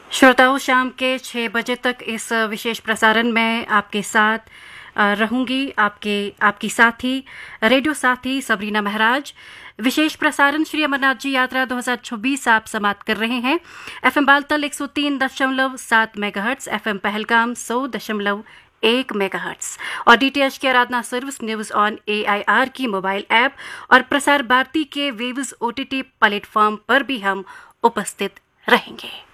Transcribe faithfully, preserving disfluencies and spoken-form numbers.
श्रोताओं, शाम के छः बजे तक इस विशेष प्रसारण में आपके साथ अ, रहूंगी। आपके आपकी साथी, रेडियो साथी सबरीना महराज। विशेष प्रसारण श्री अमरनाथ जी यात्रा दो हज़ार चौबीस आप समाप्त कर रहे हैं। एफएम बालतल एक सौ तीन दशमलव सात मेगाहर्ट्ज, एफएम पहलगाम सौ दशमलव एक मेगाहर्ट्ज और डीटीएच की आराधना सर्विस न्यूज ऑन एआईआर की मोबाइल ऐप और प्रसार भारती के वेव्स ओटीटी प्लेटफॉर्म पर भी हम उपस्थित रहेंगे।